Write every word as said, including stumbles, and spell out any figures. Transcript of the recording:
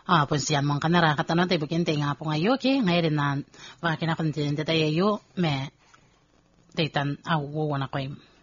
Ah, pues yan mong kanara katano tayo bukin tayo nga po ngayon, okay? Ngayon na, baka kinakontinente tayo yo, me, taytan, awo na ko